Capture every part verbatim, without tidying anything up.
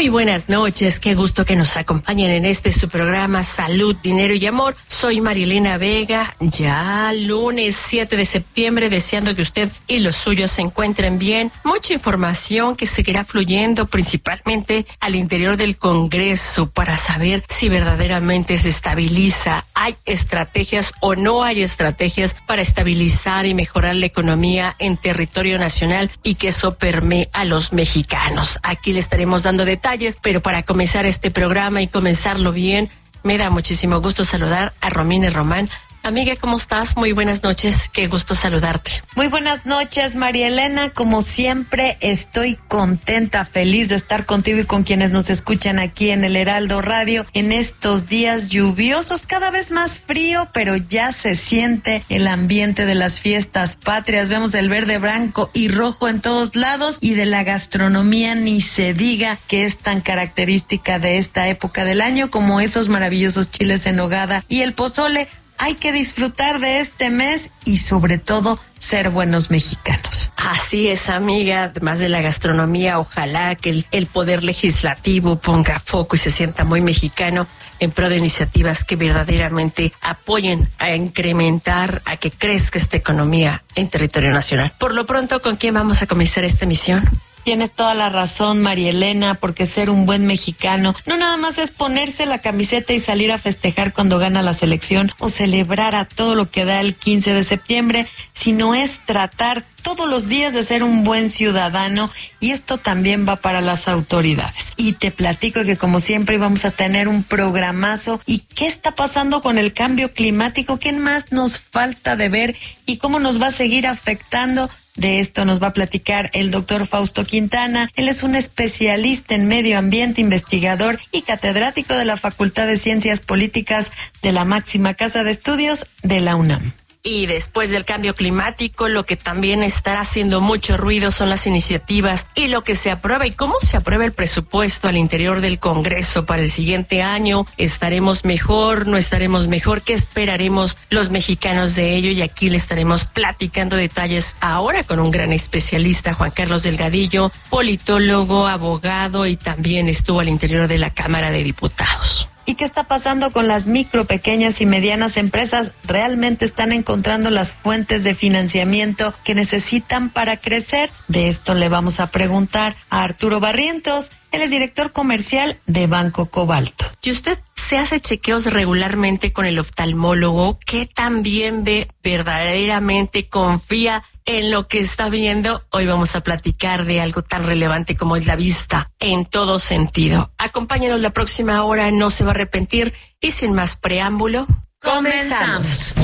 Muy buenas noches, qué gusto que nos acompañen en este su programa Salud, Dinero y Amor. Soy Marilena Vega, ya lunes siete de septiembre, deseando que usted y los suyos se encuentren bien. Mucha información que seguirá fluyendo principalmente al interior del Congreso para saber si verdaderamente se estabiliza. ¿Hay estrategias o no hay estrategias para estabilizar y mejorar la economía en territorio nacional y que eso permee a los mexicanos? Aquí le estaremos dando detalles, pero para comenzar este programa y comenzarlo bien, me da muchísimo gusto saludar a Romina Román. Amiga, ¿cómo estás? Muy buenas noches, qué gusto saludarte. Muy buenas noches, María Elena. Como siempre, estoy contenta, feliz de estar contigo y con quienes nos escuchan aquí en el Heraldo Radio en estos días lluviosos, cada vez más frío, pero ya se siente el ambiente de las fiestas patrias. Vemos el verde, blanco y rojo en todos lados, y de la gastronomía ni se diga, que es tan característica de esta época del año, como esos maravillosos chiles en nogada y el pozole. Hay que disfrutar de este mes y sobre todo ser buenos mexicanos. Así es, amiga. Además de la gastronomía, ojalá que el, el poder legislativo ponga foco y se sienta muy mexicano en pro de iniciativas que verdaderamente apoyen a incrementar, a que crezca esta economía en territorio nacional. Por lo pronto, ¿con quién vamos a comenzar esta emisión? Tienes toda la razón, María Elena, porque ser un buen mexicano no nada más es ponerse la camiseta y salir a festejar cuando gana la selección o celebrar a todo lo que da el quince de septiembre, sino es tratar todos los días de ser un buen ciudadano, y esto también va para las autoridades. Y te platico que como siempre vamos a tener un programazo. ¿Y qué está pasando con el cambio climático? ¿Qué más nos falta de ver y cómo nos va a seguir afectando? De esto nos va a platicar el doctor Fausto Quintana. Él es un especialista en medio ambiente, investigador y catedrático de la Facultad de Ciencias Políticas de la máxima casa de estudios de la UNAM. Y después del cambio climático, lo que también estará haciendo mucho ruido son las iniciativas y lo que se aprueba y cómo se aprueba el presupuesto al interior del Congreso para el siguiente año. ¿Estaremos mejor? ¿No estaremos mejor? ¿Qué esperaremos los mexicanos de ello? Y aquí le estaremos platicando detalles ahora con un gran especialista, Juan Carlos Delgadillo, politólogo, abogado, y también estuvo al interior de la Cámara de Diputados. ¿Y qué está pasando con las micro, pequeñas y medianas empresas? ¿Realmente están encontrando las fuentes de financiamiento que necesitan para crecer? De esto le vamos a preguntar a Arturo Barrientos. Él es director comercial de Banco Cobalto. Si usted se hace chequeos regularmente con el oftalmólogo, ¿qué también ve, verdaderamente confía en lo que está viendo? Hoy vamos a platicar de algo tan relevante como es la vista en todo sentido. Acompáñenos la próxima hora, no se va a arrepentir, y sin más preámbulo, comenzamos.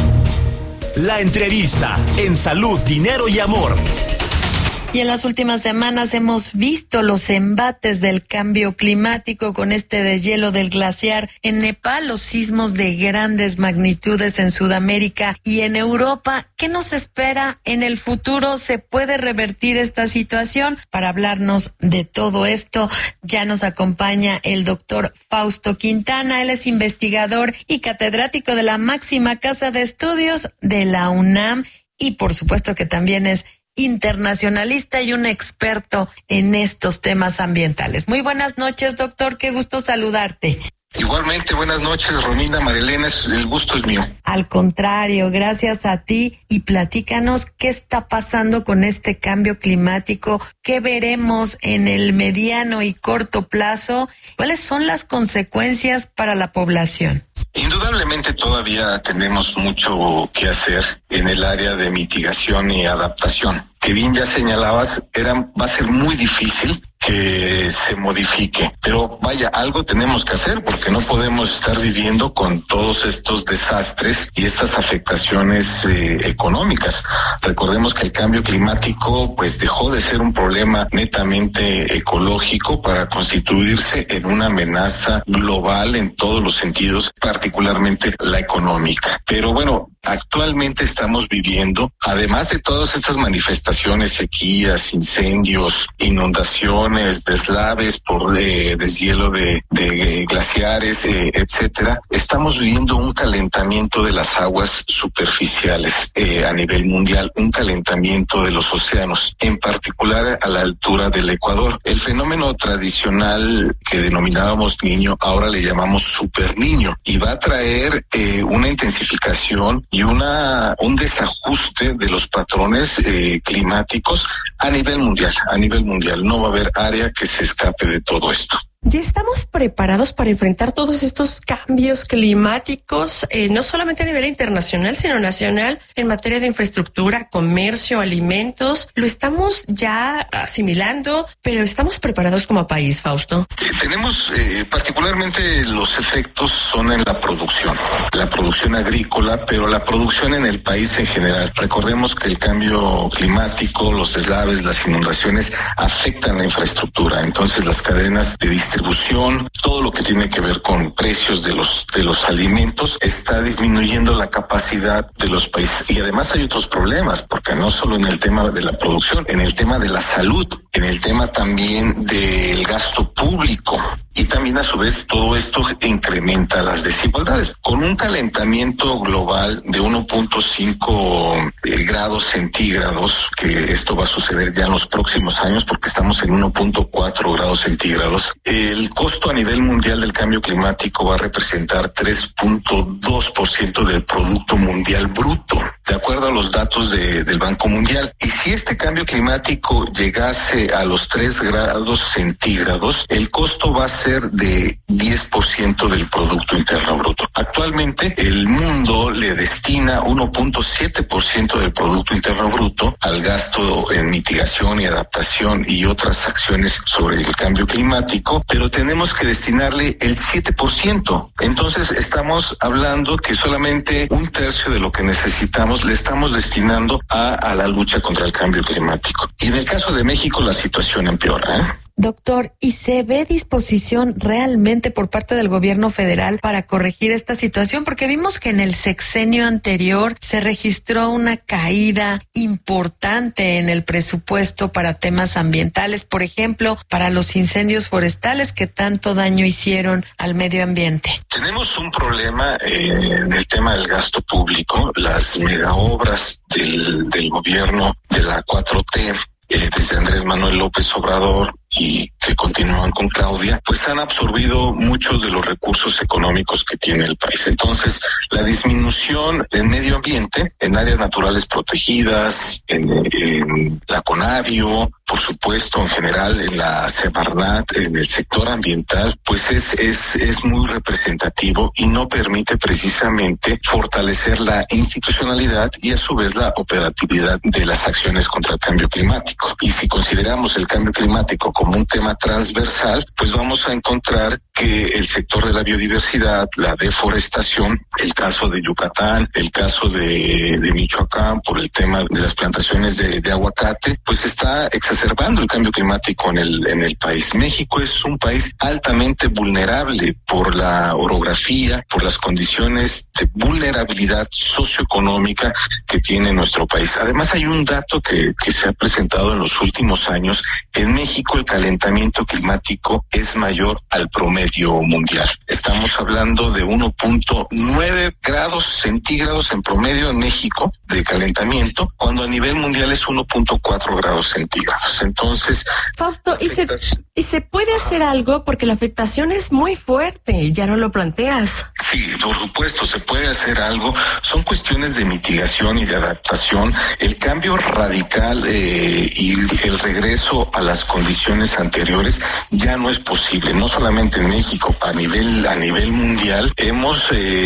La entrevista en Salud, Dinero y Amor. Y en las últimas semanas hemos visto los embates del cambio climático con este deshielo del glaciar en Nepal, los sismos de grandes magnitudes en Sudamérica y en Europa. ¿Qué nos espera en el futuro? ¿Se puede revertir esta situación? Para hablarnos de todo esto, ya nos acompaña el doctor Fausto Quintana. Él es investigador y catedrático de la máxima casa de estudios de la UNAM, y por supuesto que también es internacionalista y un experto en estos temas ambientales. Muy buenas noches, doctor, qué gusto saludarte. Igualmente, buenas noches, Romina, Marilena, el gusto es mío. Al contrario, gracias a ti, y platícanos qué está pasando con este cambio climático, qué veremos en el mediano y corto plazo, cuáles son las consecuencias para la población. Indudablemente todavía tenemos mucho que hacer en el área de mitigación y adaptación. Que bien ya señalabas, era, va a ser muy difícil que se modifique. Pero vaya, algo tenemos que hacer, porque no podemos estar viviendo con todos estos desastres y estas afectaciones eh, económicas. Recordemos que el cambio climático pues dejó de ser un problema netamente ecológico para constituirse en una amenaza global en todos los sentidos, particularmente la económica. Pero bueno, actualmente estamos viviendo, además de todas estas manifestaciones, sequías, incendios, inundaciones, deslaves por eh, deshielo de, de glaciares, eh, etcétera, estamos viviendo un calentamiento de las aguas superficiales eh, a nivel mundial, un calentamiento de los océanos, en particular a la altura del Ecuador. El fenómeno tradicional que denominábamos niño, ahora le llamamos superniño, y va a traer eh, una intensificación y una un desajuste de los patrones eh, climáticos a nivel mundial, a nivel mundial. No va a haber área que se escape de todo esto. ¿Ya estamos preparados para enfrentar todos estos cambios climáticos, eh, no solamente a nivel internacional, sino nacional, en materia de infraestructura, comercio, alimentos? ¿Lo estamos ya asimilando, pero estamos preparados como país, Fausto? Eh, tenemos, eh, particularmente los efectos son en la producción, la producción agrícola, pero la producción en el país en general. Recordemos que el cambio climático, los deslaves, las inundaciones afectan la infraestructura, entonces las cadenas de distribución distribución, todo lo que tiene que ver con precios de los de los alimentos está disminuyendo la capacidad de los países. Y además hay otros problemas, porque no solo en el tema de la producción, en el tema de la salud, en el tema también del gasto público. Y también a su vez todo esto incrementa las desigualdades. Con un calentamiento global de uno punto cinco eh, grados centígrados, que esto va a suceder ya en los próximos años porque estamos en uno punto cuatro grados centígrados, el costo a nivel mundial del cambio climático va a representar tres punto dos por ciento del Producto Mundial Bruto, de acuerdo a los datos de, del Banco Mundial. Y si este cambio climático llegase a los tres grados centígrados, el costo va a ser de diez por ciento del Producto Interno Bruto. Actualmente el mundo le destina uno punto siete por ciento del Producto Interno Bruto al gasto en mitigación y adaptación y otras acciones sobre el cambio climático, pero tenemos que destinarle el siete por ciento. Entonces estamos hablando que solamente un tercio de lo que necesitamos le estamos destinando a, a la lucha contra el cambio climático. Y en el caso de México la situación empeora, ¿eh? Doctor, ¿y se ve disposición realmente por parte del gobierno federal para corregir esta situación? Porque vimos que en el sexenio anterior se registró una caída importante en el presupuesto para temas ambientales, por ejemplo, para los incendios forestales que tanto daño hicieron al medio ambiente. Tenemos un problema eh, en el tema del gasto público, las megaobras del, del gobierno de la cuatro T, eh, desde Andrés Manuel López Obrador, y que continúan con Claudia, pues han absorbido muchos de los recursos económicos que tiene el país. Entonces, la disminución del medio ambiente en áreas naturales protegidas, en, en la Conavio, por supuesto, en general, en la Semarnat, en el sector ambiental, pues es, es, es muy representativo y no permite precisamente fortalecer la institucionalidad y a su vez la operatividad de las acciones contra el cambio climático. Y si consideramos el cambio climático como un tema transversal, pues vamos a encontrar que el sector de la biodiversidad, la deforestación, el caso de Yucatán, el caso de, de Michoacán por el tema de las plantaciones de, de aguacate, pues está exacerbando el cambio climático en el, en el país. México es un país altamente vulnerable por la orografía, por las condiciones de vulnerabilidad socioeconómica que tiene nuestro país. Además hay un dato que, que se ha presentado en los últimos años. En México el calentamiento climático es mayor al promedio mundial. Estamos hablando de uno punto nueve grados centígrados en promedio en México de calentamiento, cuando a nivel mundial es uno punto cuatro grados centígrados. Entonces, Fausto, ¿y se, ¿y se puede hacer algo? Porque la afectación es muy fuerte, ya no lo planteas. Sí, por supuesto, se puede hacer algo. Son cuestiones de mitigación y de adaptación. El cambio radical eh, y el regreso a las condiciones anteriores ya no es posible, no solamente en México, a nivel a nivel mundial hemos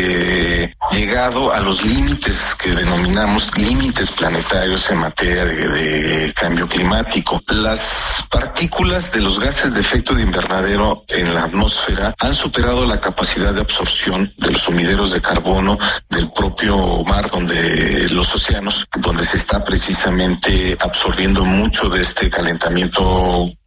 eh, llegado a los límites que denominamos límites planetarios en materia de, de cambio climático. Las partículas de los gases de efecto de invernadero en la atmósfera han superado la capacidad de absorción de los sumideros de carbono del propio mar, donde los océanos, donde se está precisamente absorbiendo mucho de este calentamiento global.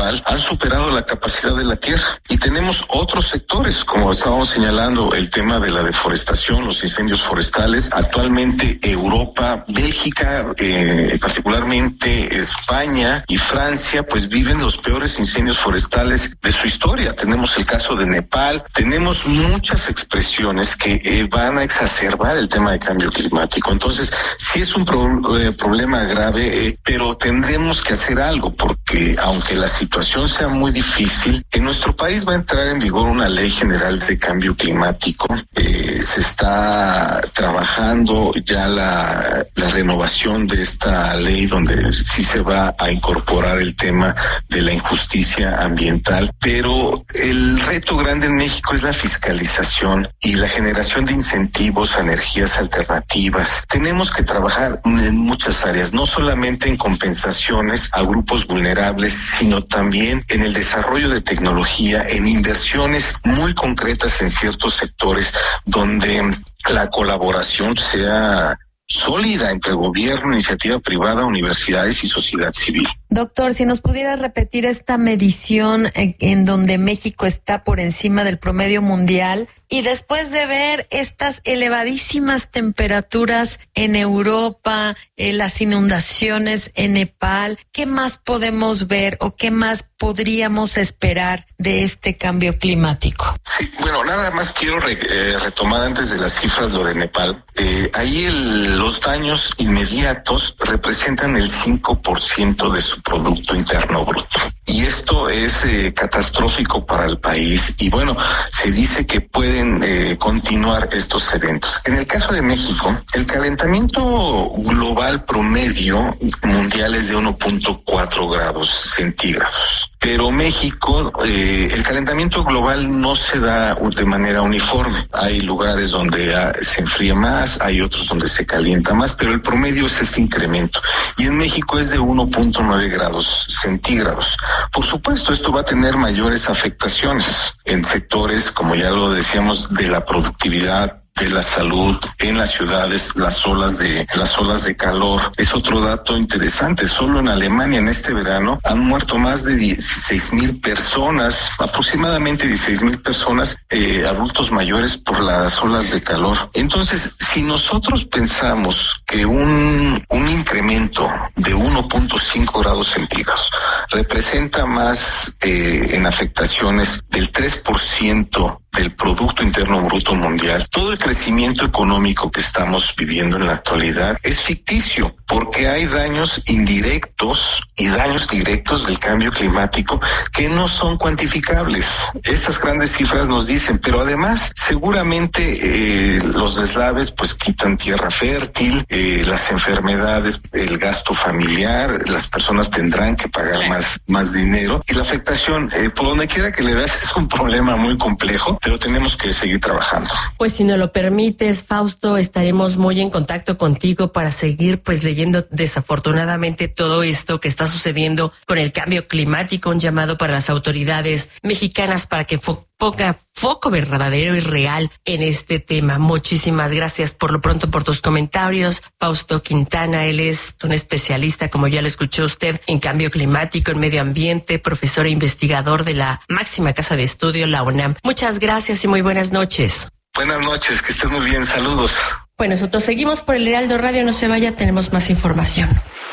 global han superado la capacidad de la Tierra. Y tenemos otros sectores, como estábamos señalando, el tema de la deforestación, los incendios forestales. Actualmente Europa, Bélgica, eh, particularmente España y Francia, pues viven los peores incendios forestales de su historia. Tenemos el caso de Nepal, tenemos muchas expresiones que eh, van a exacerbar el tema de cambio climático. Entonces, sí es un pro, eh, problema grave, eh, pero tendremos que hacer algo, porque aunque la situación sea muy difícil, en nuestro país va a entrar en vigor una ley general de cambio climático. Eh, se está trabajando ya la, la renovación de esta ley, donde sí se va a incorporar el tema de la injusticia ambiental, pero el reto grande en México es la fiscalización y la generación de incentivos a energías alternativas. Tenemos que trabajar en muchas áreas, no solamente en compensaciones a grupos vulnerables, sino también en el desarrollo de tecnología, en inversiones muy concretas en ciertos sectores donde la colaboración sea sólida entre gobierno, iniciativa privada, universidades y sociedad civil. Doctor, si nos pudiera repetir esta medición en, en donde México está por encima del promedio mundial, y después de ver estas elevadísimas temperaturas en Europa, eh, las inundaciones en Nepal, ¿qué más podemos ver o qué más podríamos esperar de este cambio climático? Sí, bueno, nada más quiero re, eh, retomar antes de las cifras lo de Nepal. Eh, ahí el, los daños inmediatos representan el cinco por ciento de su Producto Interno Bruto. Y esto es eh, catastrófico para el país. Y bueno, se dice que pueden eh, continuar estos eventos. En el caso de México, el calentamiento global promedio mundial es de uno punto cuatro grados centígrados. Pero México, eh, el calentamiento global no se da de manera uniforme. Hay lugares donde ah, se enfría más, hay otros donde se calienta más, pero el promedio es este incremento. Y en México es de uno punto nueve grados centígrados. Por supuesto, esto va a tener mayores afectaciones en sectores, como ya lo decíamos, de la productividad, de la salud, en las ciudades, las olas de las olas de calor. Es otro dato interesante. Solo en Alemania en este verano han muerto más de dieciséis mil personas, aproximadamente dieciséis mil personas, eh, adultos mayores, por las olas de calor. Entonces, si nosotros pensamos que un, un incremento de uno punto cinco grados centígrados representa más eh, en afectaciones del tres por ciento del Producto Interno Bruto Mundial, todo el crecimiento económico que estamos viviendo en la actualidad es ficticio, porque hay daños indirectos y daños directos del cambio climático que no son cuantificables. Estas grandes cifras nos dicen, pero además seguramente eh, los deslaves pues quitan tierra fértil, eh, las enfermedades, el gasto familiar, las personas tendrán que pagar más, más dinero, y la afectación, eh, por donde quiera que le veas, es un problema muy complejo, pero tenemos que seguir trabajando. Pues si nos lo permites, Fausto, estaremos muy en contacto contigo para seguir pues leyendo desafortunadamente todo esto que está sucediendo con el cambio climático, un llamado para las autoridades mexicanas para que fo- ponga foco verdadero y real en este tema. Muchísimas gracias por lo pronto por tus comentarios. Fausto Quintana, él es un especialista, como ya lo escuchó usted, en cambio climático, en medio ambiente, profesor e investigador de la máxima casa de estudio, la UNAM. Muchas gracias y muy buenas noches. Buenas noches, que estén muy bien, saludos. Bueno, nosotros seguimos por el Heraldo Radio, no se vaya, tenemos más información.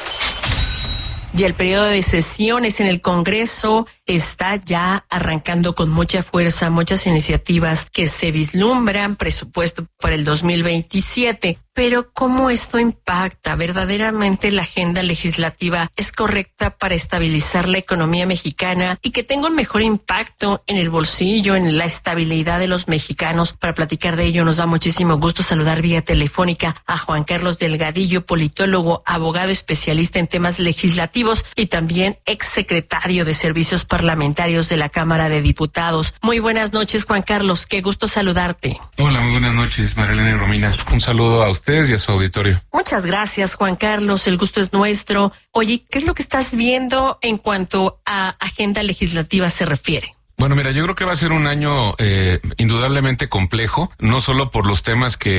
Y el periodo de sesiones en el Congreso está ya arrancando con mucha fuerza, muchas iniciativas que se vislumbran, presupuesto para el dos mil veintisiete. Pero ¿cómo esto impacta? ¿Verdaderamente la agenda legislativa es correcta para estabilizar la economía mexicana y que tenga un mejor impacto en el bolsillo, en la estabilidad de los mexicanos? Para platicar de ello nos da muchísimo gusto saludar vía telefónica a Juan Carlos Delgadillo, politólogo, abogado especialista en temas legislativos y también exsecretario de Servicios Parlamentarios de la Cámara de Diputados. Muy buenas noches, Juan Carlos, qué gusto saludarte. Hola, muy buenas noches, Marilena y Romina. Un saludo a usted y a su auditorio. Muchas gracias, Juan Carlos, el gusto es nuestro. Oye, ¿qué es lo que estás viendo en cuanto a agenda legislativa se refiere? Bueno, mira, yo creo que va a ser un año eh, indudablemente complejo, no solo por los temas que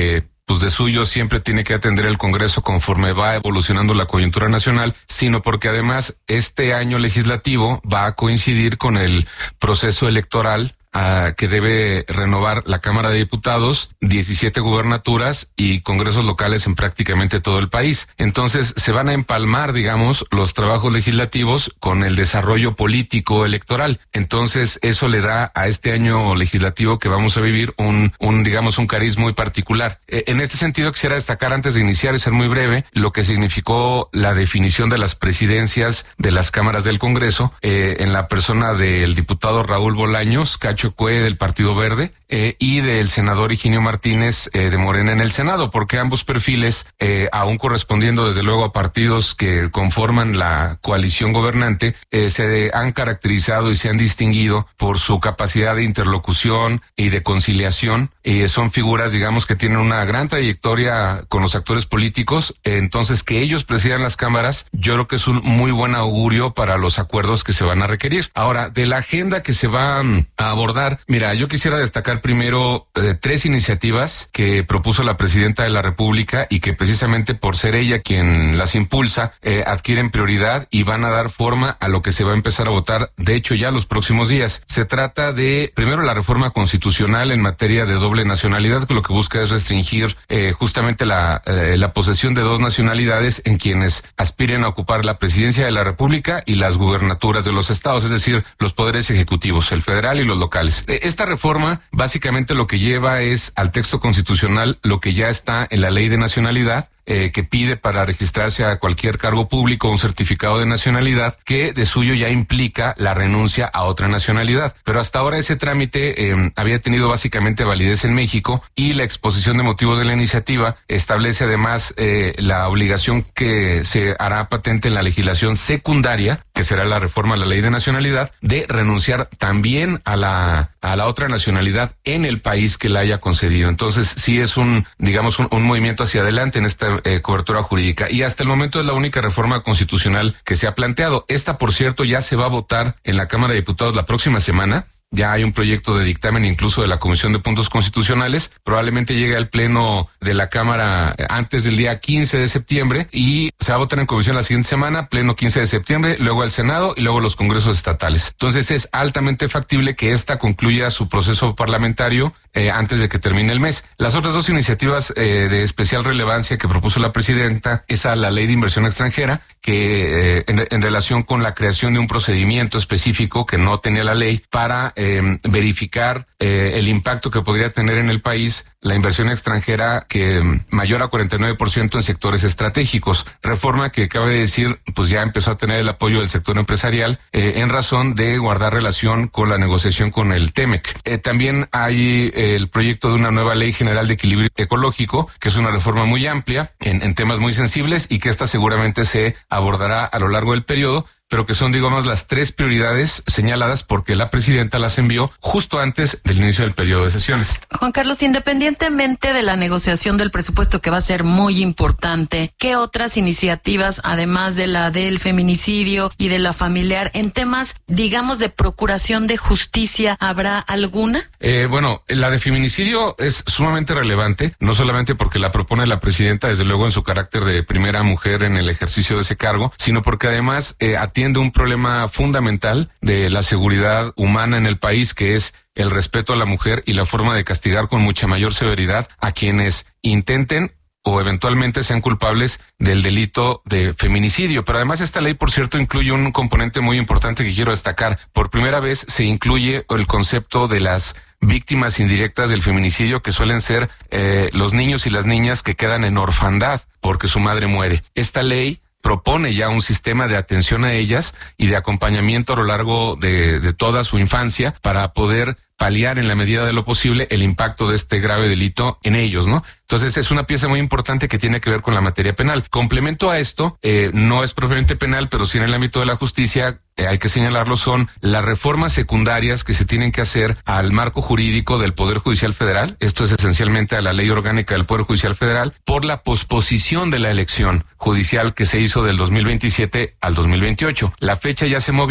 pues de suyo siempre tiene que atender el Congreso conforme va evolucionando la coyuntura nacional, sino porque además este año legislativo va a coincidir con el proceso electoral Uh, que debe renovar la Cámara de Diputados, diecisiete gubernaturas y congresos locales en prácticamente todo el país. Entonces se van a empalmar, digamos, los trabajos legislativos con el desarrollo político electoral. Entonces eso le da a este año legislativo que vamos a vivir un, un digamos, un cariz muy particular. Eh, en este sentido quisiera destacar, antes de iniciar y ser muy breve, lo que significó la definición de las presidencias de las cámaras del Congreso, eh, en la persona del diputado Raúl Bolaños, Cacho Cue del Partido Verde, eh, y del senador Higinio Martínez eh, de Morena en el Senado, porque ambos perfiles, eh, aún correspondiendo desde luego a partidos que conforman la coalición gobernante, eh, se han caracterizado y se han distinguido por su capacidad de interlocución y de conciliación. Eh, son figuras, digamos, que tienen una gran trayectoria con los actores políticos, eh, entonces que ellos presidan las cámaras, yo creo que es un muy buen augurio para los acuerdos que se van a requerir. Ahora, de la agenda que se va a abordar, mira, yo quisiera destacar primero eh, tres iniciativas que propuso la presidenta de la República y que precisamente por ser ella quien las impulsa, eh, adquieren prioridad y van a dar forma a lo que se va a empezar a votar, de hecho, ya los próximos días. Se trata de, primero, la reforma constitucional en materia de doble nacionalidad, que lo que busca es restringir eh, justamente la, eh, la posesión de dos nacionalidades en quienes aspiren a ocupar la presidencia de la República y las gubernaturas de los estados, es decir, los poderes ejecutivos, el federal y los locales. Esta reforma básicamente lo que lleva es al texto constitucional lo que ya está en la ley de nacionalidad, eh, que pide para registrarse a cualquier cargo público un certificado de nacionalidad que de suyo ya implica la renuncia a otra nacionalidad. Pero hasta ahora ese trámite eh, había tenido básicamente validez en México y la exposición de motivos de la iniciativa establece además eh, la obligación que se hará patente en la legislación secundaria, que será la reforma a la ley de nacionalidad, de renunciar también a la a la otra nacionalidad en el país que la haya concedido. Entonces sí es un, digamos, un, un movimiento hacia adelante en esta eh, cobertura jurídica. Y hasta el momento es la única reforma constitucional que se ha planteado. Esta, por cierto, ya se va a votar en la Cámara de Diputados la próxima semana. Ya hay un proyecto de dictamen incluso de la Comisión de Puntos Constitucionales. Probablemente llegue al Pleno de la Cámara antes del día quince de septiembre y se va a votar en comisión la siguiente semana, Pleno quince de septiembre, luego al Senado y luego los congresos estatales. Entonces es altamente factible que esta concluya su proceso parlamentario eh, antes de que termine el mes. Las otras dos iniciativas eh, de especial relevancia que propuso la presidenta es a la Ley de Inversión Extranjera, que eh, en, en relación con la creación de un procedimiento específico que no tenía la ley para Eh, verificar eh, el impacto que podría tener en el país la inversión extranjera que mayor a cuarenta y nueve por ciento en sectores estratégicos. Reforma que cabe decir, pues ya empezó a tener el apoyo del sector empresarial eh, en razón de guardar relación con la negociación con el TEMEC. Eh, también hay eh, el proyecto de una nueva Ley General de Equilibrio Ecológico, que es una reforma muy amplia en, en temas muy sensibles y que esta seguramente se abordará a lo largo del periodo, pero que son, digamos, las tres prioridades señaladas porque la presidenta las envió justo antes del inicio del periodo de sesiones. Juan Carlos, independientemente de la negociación del presupuesto, que va a ser muy importante, ¿qué otras iniciativas, además de la del feminicidio y de la familiar, en temas, digamos, de procuración de justicia, habrá alguna? Eh, bueno, la de feminicidio es sumamente relevante, no solamente porque la propone la presidenta, desde luego en su carácter de primera mujer en el ejercicio de ese cargo, sino porque además eh, atiende un problema fundamental de la seguridad humana en el país, que es el respeto a la mujer y la forma de castigar con mucha mayor severidad a quienes intenten o eventualmente sean culpables del delito de feminicidio. Pero además esta ley, por cierto, incluye un componente muy importante que quiero destacar. Por primera vez se incluye el concepto de las víctimas indirectas del feminicidio, que suelen ser eh, los niños y las niñas que quedan en orfandad porque su madre muere. Esta ley propone ya un sistema de atención a ellas y de acompañamiento a lo largo de, de toda su infancia para poder paliar en la medida de lo posible el impacto de este grave delito en ellos, ¿no? Entonces es una pieza muy importante que tiene que ver con la materia penal. Complemento a esto, eh, no es propiamente penal, pero sí en el ámbito de la justicia, eh, hay que señalarlo, son las reformas secundarias que se tienen que hacer al marco jurídico del Poder Judicial Federal. Esto es esencialmente a la Ley Orgánica del Poder Judicial Federal, por la posposición de la elección judicial que se hizo del dos mil veintisiete al dos mil veintiocho. La fecha ya se movió,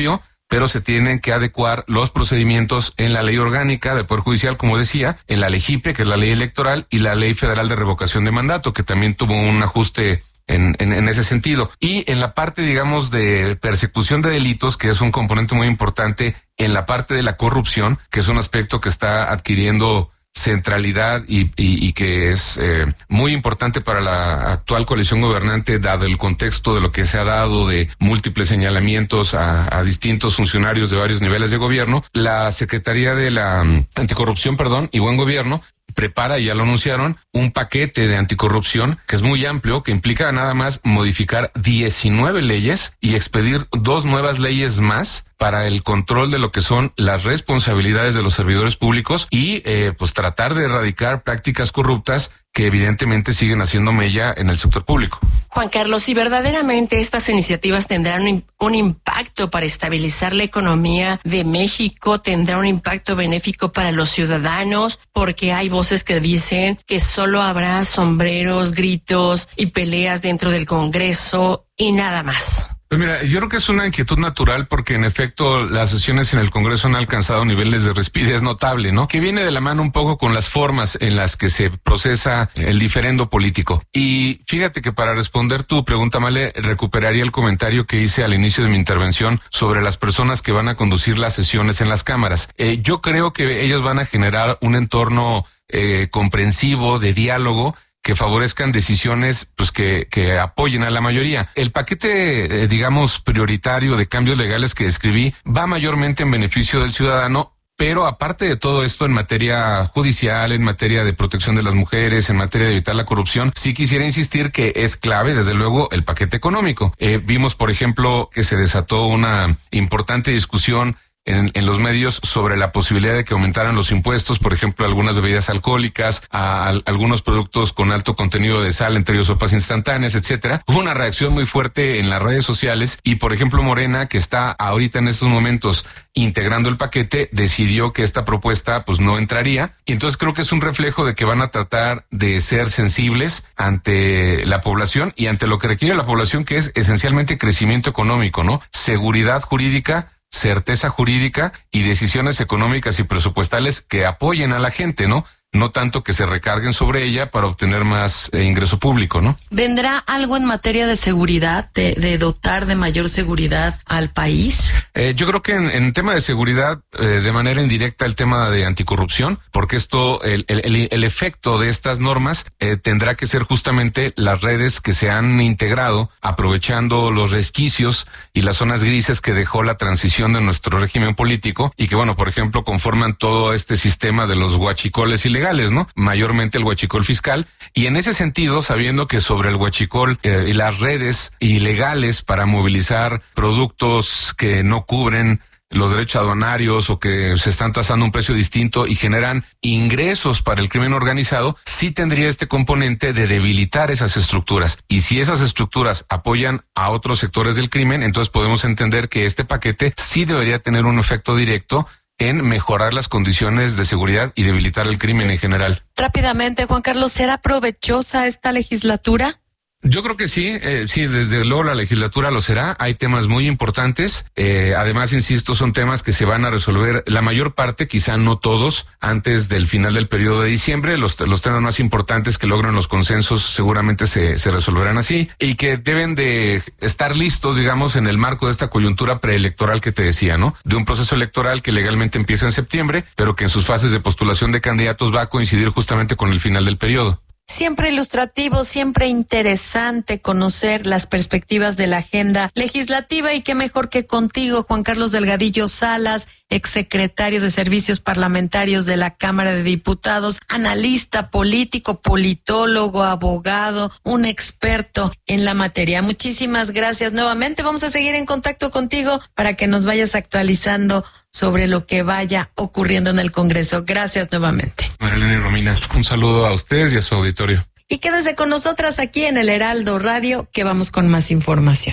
pero se tienen que adecuar los procedimientos en la ley orgánica del Poder Judicial, como decía, en la ley G I P E, que es la ley electoral, y la ley federal de revocación de mandato, que también tuvo un ajuste En, en, en ese sentido. Y en la parte, digamos, de persecución de delitos, que es un componente muy importante en la parte de la corrupción, que es un aspecto que está adquiriendo centralidad y, y, y que es eh, muy importante para la actual coalición gobernante, dado el contexto de lo que se ha dado de múltiples señalamientos a, a distintos funcionarios de varios niveles de gobierno. La Secretaría de la um, Anticorrupción, perdón, y Buen Gobierno prepara, y ya lo anunciaron, un paquete de anticorrupción que es muy amplio, que implica nada más modificar diecinueve leyes y expedir dos nuevas leyes más para el control de lo que son las responsabilidades de los servidores públicos y eh, pues tratar de erradicar prácticas corruptas que evidentemente siguen haciendo mella en el sector público. Juan Carlos, si verdaderamente estas iniciativas tendrán un, un impacto para estabilizar la economía de México, tendrá un impacto benéfico para los ciudadanos, porque hay voces que dicen que solo habrá sombreros, gritos y peleas dentro del Congreso y nada más. Pues mira, yo creo que es una inquietud natural porque en efecto las sesiones en el Congreso han alcanzado niveles de rispidez notable, ¿no? Que viene de la mano un poco con las formas en las que se procesa el diferendo político. Y fíjate que para responder tu pregunta, Male, recuperaría el comentario que hice al inicio de mi intervención sobre las personas que van a conducir las sesiones en las cámaras. Eh, yo creo que ellos van a generar un entorno eh, comprensivo, de diálogo, que favorezcan decisiones pues que, que apoyen a la mayoría. El paquete, eh, digamos, prioritario de cambios legales que describí va mayormente en beneficio del ciudadano, pero aparte de todo esto en materia judicial, en materia de protección de las mujeres, en materia de evitar la corrupción, sí quisiera insistir que es clave, desde luego, el paquete económico. Eh, vimos, por ejemplo, que se desató una importante discusión En, en los medios sobre la posibilidad de que aumentaran los impuestos, por ejemplo, algunas bebidas alcohólicas, a, a algunos productos con alto contenido de sal, entre ellos sopas instantáneas, etcétera. Hubo una reacción muy fuerte en las redes sociales y, por ejemplo, Morena, que está ahorita en estos momentos integrando el paquete, decidió que esta propuesta pues no entraría, y entonces creo que es un reflejo de que van a tratar de ser sensibles ante la población y ante lo que requiere la población, que es esencialmente crecimiento económico, ¿no? Seguridad jurídica, certeza jurídica y decisiones económicas y presupuestales que apoyen a la gente, ¿no? No tanto que se recarguen sobre ella para obtener más eh, ingreso público, ¿no? ¿Vendrá algo en materia de seguridad, de, de dotar de mayor seguridad al país? Eh, yo creo que en, en tema de seguridad, eh, de manera indirecta, el tema de anticorrupción, porque esto, el, el, el efecto de estas normas eh, tendrá que ser justamente las redes que se han integrado, aprovechando los resquicios y las zonas grises que dejó la transición de nuestro régimen político y que, bueno, por ejemplo, conforman todo este sistema de los huachicoles ilegales, ¿no? Mayormente el huachicol fiscal, y en ese sentido, sabiendo que sobre el huachicol eh, y las redes ilegales para movilizar productos que no cubren los derechos aduanarios o que se están tasando un precio distinto y generan ingresos para el crimen organizado, sí tendría este componente de debilitar esas estructuras. Y si esas estructuras apoyan a otros sectores del crimen, entonces podemos entender que este paquete sí debería tener un efecto directo en mejorar las condiciones de seguridad y debilitar el crimen en general. Rápidamente, Juan Carlos, ¿será provechosa esta legislatura? Yo creo que sí, eh, sí, desde luego la legislatura lo será. Hay temas muy importantes. Eh, además, insisto, son temas que se van a resolver la mayor parte, quizá no todos, antes del final del periodo de diciembre. Los, los temas más importantes que logren los consensos seguramente se, se resolverán así y que deben de estar listos, digamos, en el marco de esta coyuntura preelectoral que te decía, ¿no? De un proceso electoral que legalmente empieza en septiembre, pero que en sus fases de postulación de candidatos va a coincidir justamente con el final del periodo. Siempre ilustrativo, siempre interesante conocer las perspectivas de la agenda legislativa y qué mejor que contigo, Juan Carlos Delgadillo Salas, exsecretario de Servicios Parlamentarios de la Cámara de Diputados, analista político, politólogo, abogado, un experto en la materia. Muchísimas gracias nuevamente. Vamos a seguir en contacto contigo para que nos vayas actualizando sobre lo que vaya ocurriendo en el Congreso. Gracias nuevamente. Marilena y Romina, un saludo a ustedes y a su auditorio. Y quédense con nosotras aquí en el Heraldo Radio, que vamos con más información.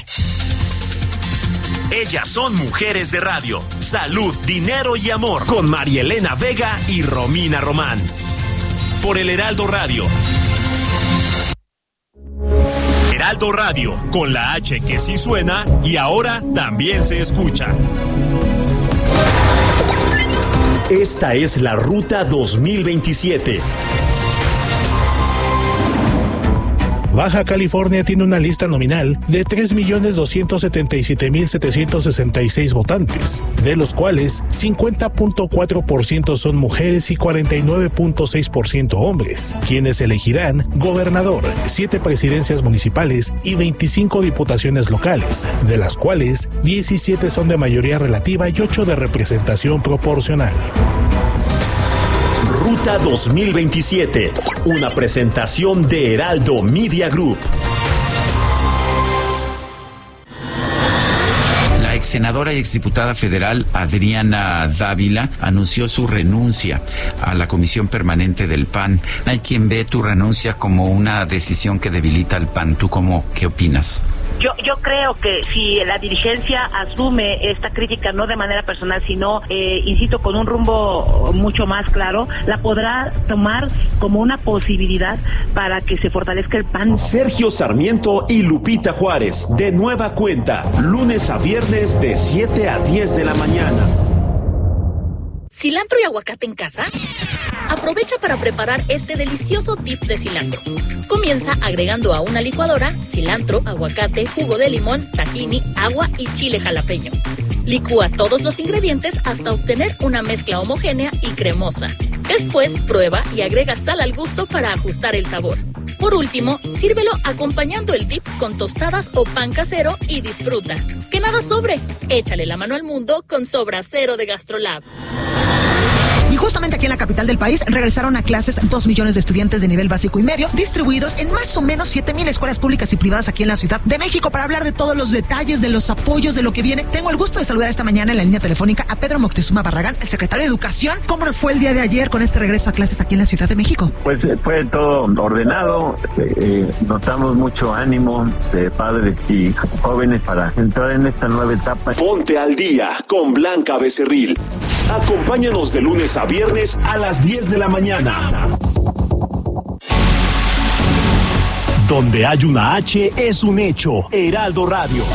Ellas son mujeres de radio. Salud, dinero y amor. Con Marielena Vega y Romina Román. Por el Heraldo Radio. Heraldo Radio, con la H que sí suena y ahora también se escucha. Esta es la Ruta dos mil veintisiete. Baja California tiene una lista nominal de tres millones doscientos setenta y siete mil setecientos sesenta y seis votantes, de los cuales cincuenta punto cuatro por ciento son mujeres y cuarenta y nueve punto seis por ciento hombres, quienes elegirán gobernador, siete presidencias municipales y veinticinco diputaciones locales, de las cuales diecisiete son de mayoría relativa y ocho de representación proporcional. Ruta dos mil veintisiete, una presentación de Heraldo Media Group. La ex senadora y exdiputada federal Adriana Dávila anunció su renuncia a la Comisión Permanente del P A N. Hay quien ve tu renuncia como una decisión que debilita al P A N. ¿Tú cómo, qué opinas? Yo yo creo que si la dirigencia asume esta crítica no de manera personal, sino, eh, insisto, con un rumbo mucho más claro, la podrá tomar como una posibilidad para que se fortalezca el P A N. Sergio Sarmiento y Lupita Juárez, de nueva cuenta, lunes a viernes de siete a diez de la mañana. ¿Cilantro y aguacate en casa? Aprovecha para preparar este delicioso dip de cilantro. Comienza agregando a una licuadora cilantro, aguacate, jugo de limón, tahini, agua y chile jalapeño. Licúa todos los ingredientes hasta obtener una mezcla homogénea y cremosa. Después prueba y agrega sal al gusto para ajustar el sabor. Por último, sírvelo acompañando el dip con tostadas o pan casero y disfruta. Que nada sobre. Échale la mano al mundo con Sobra Cero de GastroLab. Y justamente aquí en la capital del país regresaron a clases dos millones de estudiantes de nivel básico y medio, distribuidos en más o menos siete mil escuelas públicas y privadas aquí en la Ciudad de México. Para hablar de todos los detalles, de los apoyos, de lo que viene, tengo el gusto de saludar esta mañana en la línea telefónica a Pedro Moctezuma Barragán, el secretario de Educación. ¿Cómo nos fue el día de ayer con este regreso a clases aquí en la Ciudad de México? Pues fue todo ordenado, eh, notamos mucho ánimo de padres y jóvenes para entrar en esta nueva etapa. Ponte al día con Blanca Becerril. Acompáñanos de lunes a viernes a las diez de la mañana. Donde hay una H es un hecho. Heraldo Radio.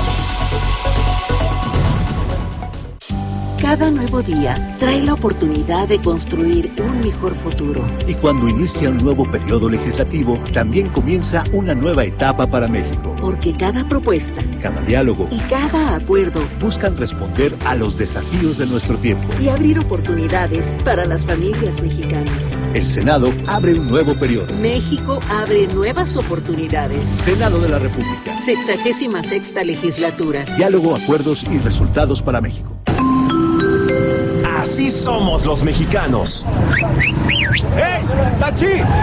Cada nuevo día trae la oportunidad de construir un mejor futuro. Y cuando inicia un nuevo periodo legislativo, también comienza una nueva etapa para México. Porque cada propuesta, cada diálogo y cada acuerdo buscan responder a los desafíos de nuestro tiempo y abrir oportunidades para las familias mexicanas. El Senado abre un nuevo periodo. México abre nuevas oportunidades. Senado de la República. Sexagésima sexta legislatura. Diálogo, acuerdos y resultados para México. Así somos los mexicanos. ¡Hey! ¡Taxi!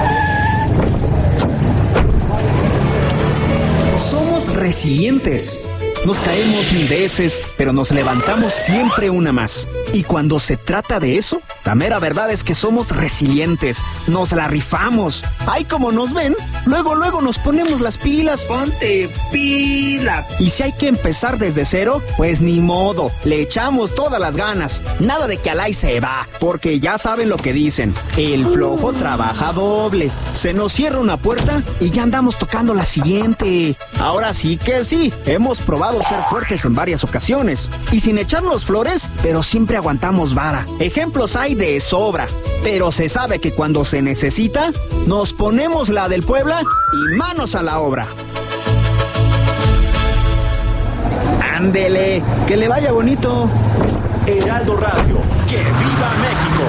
Somos resilientes. Nos caemos mil veces, pero nos levantamos siempre una más. Y cuando se trata de eso, la mera verdad es que somos resilientes. Nos la rifamos. Ay, como nos ven, luego, luego nos ponemos las pilas. Ponte pila. Y si hay que empezar desde cero, pues ni modo. Le echamos todas las ganas. Nada de que al ahí se va, porque ya saben lo que dicen. El flojo trabaja doble. Se nos cierra una puerta y ya andamos tocando la siguiente. Ahora sí que sí, hemos probado ser fuertes en varias ocasiones y sin echarnos flores, pero siempre aguantamos vara. Ejemplos hay de sobra, pero se sabe que cuando se necesita, nos ponemos la del Puebla y manos a la obra. Ándele, que le vaya bonito. Heraldo Radio, que viva México.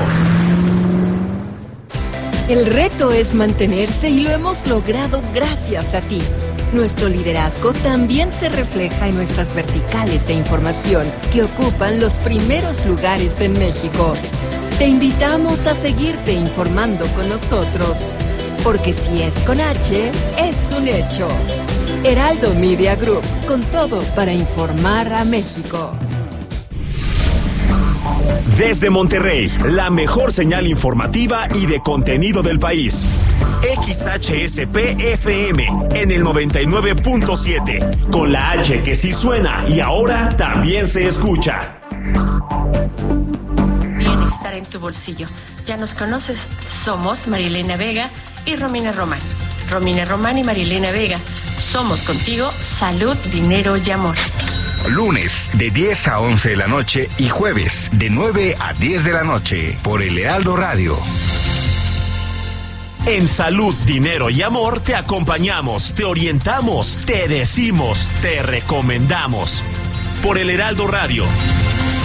El reto es mantenerse y lo hemos logrado gracias a ti. Nuestro liderazgo también se refleja en nuestras verticales de información, que ocupan los primeros lugares en México. Te invitamos a seguirte informando con nosotros, porque si es con H, es un hecho. Heraldo Media Group, con todo para informar a México. Desde Monterrey, la mejor señal informativa y de contenido del país. X H S P F M en el noventa y nueve punto siete, con la H que sí suena y ahora también se escucha. Bienestar en tu bolsillo. Ya nos conoces, somos Marilena Vega y Romina Román. Romina Román y Marilena Vega. Somos contigo salud, dinero y amor. lunes de diez a once de la noche y jueves de nueve a diez de la noche por el Heraldo Radio. En Salud, Dinero y Amor te acompañamos, te orientamos, te decimos, te recomendamos. Por el Heraldo Radio.